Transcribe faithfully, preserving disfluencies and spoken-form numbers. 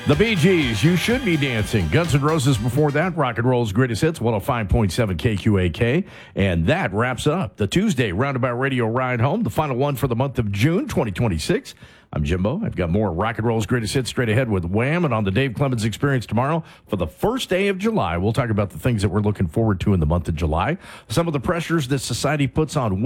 The Bee Gees, You Should Be Dancing. Guns N' Roses before that, Rock and Roll's Greatest Hits, one oh five point seven K Q A K. And that wraps up the Tuesday Roundabout Radio Ride Home, the final one for the month of June twenty twenty-six. I'm Jimbo. I've got more Rock and Roll's Greatest Hits straight ahead with Wham! And on the Dave Clemens Experience tomorrow for the first day of July. We'll talk about the things that we're looking forward to in the month of July, some of the pressures that society puts on